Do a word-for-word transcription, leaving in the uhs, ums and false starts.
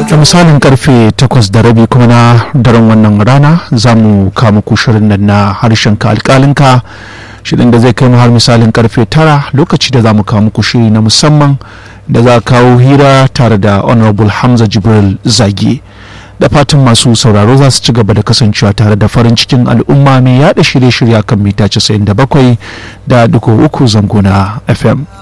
da misalin karfe takwas da rabi kuma na daren wannan rana za mu kama ku shirin nan na harshen ka alƙalinka, shirin da zai kai mu har misalin karfe tara, lokaci da za mu kawo muku shiri na musamman da za a kawo hira tare da honorable Hamza Jibril Zage. Da fatan masu sauraro za su ci gaba da kasancewa tare da farin cikin al'umma mai yada shirye-shirye kan mita casa'in da bakwai da dugo uku zango na F M.